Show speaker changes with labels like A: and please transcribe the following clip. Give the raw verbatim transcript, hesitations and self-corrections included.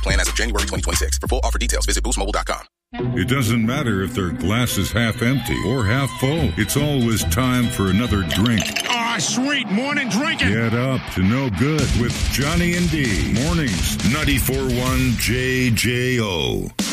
A: Plan as of January twenty twenty-six. For full offer details, visit boost mobile dot com.
B: It doesn't matter if their glass is half empty or half full. It's always time for another drink.
C: Ah, sweet morning drinking.
B: Get up to no good with Johnny and D. Mornings, ninety-four point one J J O.